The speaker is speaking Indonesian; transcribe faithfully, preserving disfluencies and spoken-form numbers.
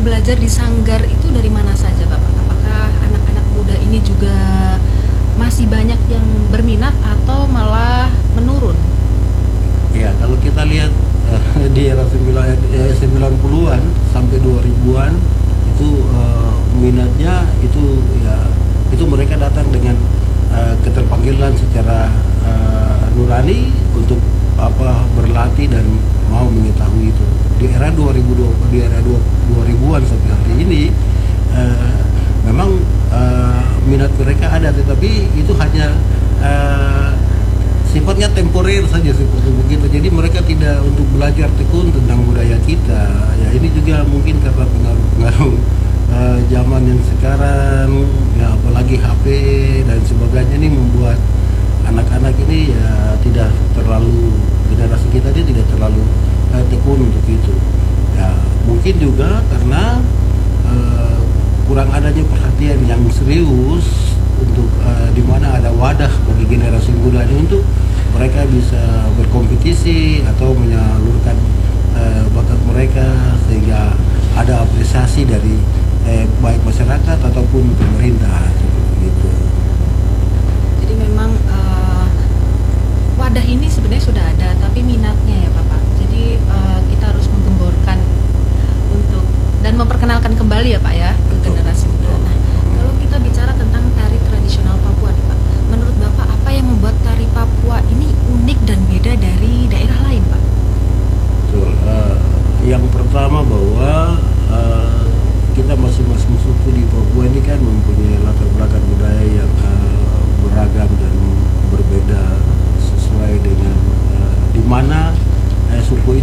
belajar di Sanggar itu dari mana saja Bapak? Apakah anak-anak muda ini juga masih banyak yang berminat atau malah menurun? Ya, kalau kita lihat uh, di era sembilan, eh, sembilan puluhan sampai dua ribuan itu uh, minatnya itu ya itu mereka datang dengan uh, keterpanggilan secara uh, nurani untuk apa berlatih dan mau mengetahui itu. Di era dua ribu dua di era dua ribuan sampai hari ini uh, memang uh, minat mereka ada, tetapi itu hanya uh, sifatnya temporer saja seperti begitu. Jadi mereka tidak untuk belajar tekun tentang budaya kita. Ya ini juga mungkin karena pengaruh-pengaruh uh, zaman yang sekarang, ya apalagi H P dan sebagainya ini membuat anak-anak ini ya tidak terlalu, generasi kita ini tidak terlalu uh, tekun untuk itu. Ya mungkin juga karena uh, kurang adanya perhatian yang serius untuk uh, di mana ada wadah bagi generasi muda ini untuk mereka bisa berkompetisi atau menyalurkan uh, bakat mereka, sehingga ada apresiasi dari eh, baik masyarakat ataupun pemerintah gitu. Jadi memang uh, wadah ini sebenarnya sudah ada, tapi minatnya ya Bapak. Jadi uh, kita harus menggemborkan untuk dan memperkenalkan kembali ya Pak ya ke generasi muda. Nah, kalau kita bicara tentang tari tradisional Papua nih Pak, menurut Bapak apa yang membuat tari Papua ini unik dan beda dari daerah lain Pak? Betul. Uh, yang pertama bahwa uh, kita masing-masing suku di Papua ini kan mempunyai latar belakang budaya